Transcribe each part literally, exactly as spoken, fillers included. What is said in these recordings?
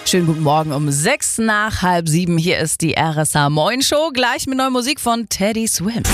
Schönen guten Morgen um sechs nach halb sieben. Hier ist die R S A Moin Show. Gleich mit neuer Musik von Teddy Swims.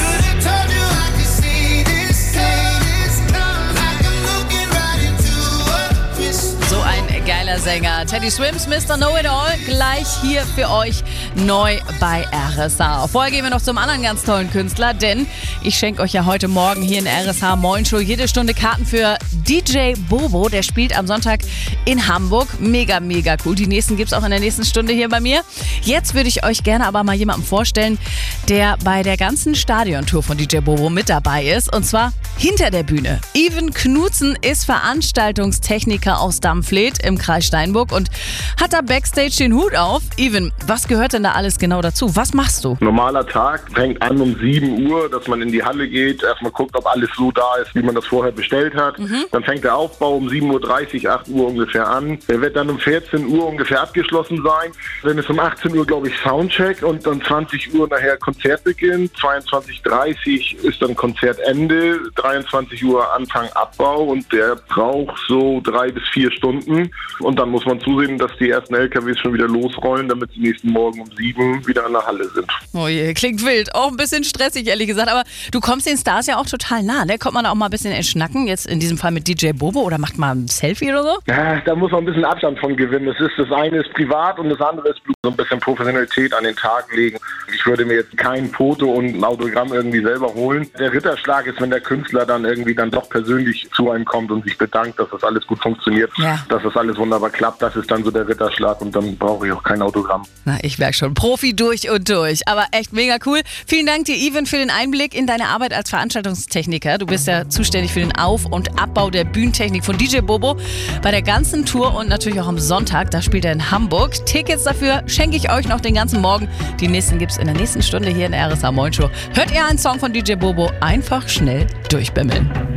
So ein geiler Sänger. Teddy Swims, Mister Know-It-All. Gleich hier für euch neu bei R S A. Vorher gehen wir noch zum anderen ganz tollen Künstler, denn ich schenke euch ja heute Morgen hier in der R S A Moin Show jede Stunde Karten für D J Bobo. Der spielt am Sonntag in Hamburg. Mega, mega cool. Die nächsten gibt's auch in der nächsten Stunde hier bei mir. Jetzt würde ich euch gerne aber mal jemanden vorstellen, der bei der ganzen Stadiontour von D J Bobo mit dabei ist. Und zwar hinter der Bühne. Even Knudsen ist Veranstaltungstechniker aus Dammfleet im Kreis Steinburg und hat da Backstage den Hut auf. Even, was gehört denn da alles genau dazu? Was machst du? Normaler Tag fängt an um sieben Uhr, dass man in die Halle geht, erstmal guckt, ob alles so da ist, wie man das vorher bestellt hat. Mhm. Dann fängt der Aufbau um sieben Uhr dreißig, acht Uhr ungefähr an. Der wird dann um vierzehn Uhr ungefähr abgeschlossen sein. Dann ist um achtzehn Uhr, glaube ich, Soundcheck und dann zwanzig Uhr nachher Konzertbeginn. zweiundzwanzig Uhr dreißig ist dann Konzertende. dreiundzwanzig Uhr Anfang Abbau und der braucht so drei bis vier Stunden. Und dann muss man zusehen, dass die ersten L K Ws schon wieder losrollen, damit sie nächsten Morgen um sieben wieder in der Halle sind. Oh je, klingt wild. Auch ein bisschen stressig, ehrlich gesagt. Aber du kommst den Stars ja auch total nah. Ne? Kommt man auch mal ein bisschen ins Schnacken, jetzt in diesem Fall mit D J Bobo, oder macht man ein Selfie oder so? Ja, da muss man ein bisschen Abstand von gewinnen. Das ist, das eine ist privat und das andere ist so ein bisschen Professionalität an den Tag legen. Ich würde mir jetzt kein Foto und ein Autogramm irgendwie selber holen. Der Ritterschlag ist, wenn der Künstler dann irgendwie dann doch persönlich zu einem kommt und sich bedankt, dass das alles gut funktioniert, ja. dass das alles wunderbar klappt. Das ist dann so der Ritterschlag und dann brauche ich auch kein Autogramm. Na, ich merke schon, Profi durch und durch. Aber echt mega cool. Vielen Dank dir, Even, für den Einblick in deine Arbeit als Veranstaltungstechniker. Du bist ja zuständig für den Auf- und Abbau der Bühnentechnik von D J Bobo bei der ganzen Tour und natürlich auch am Sonntag. Da spielt er in Hamburg. Tickets dafür schenke ich euch noch den ganzen Morgen. Die nächsten gibt es in der nächsten Stunde hier in der R S A Moin Show. Hört ihr einen Song von D J Bobo? Einfach schnell durchbimmeln.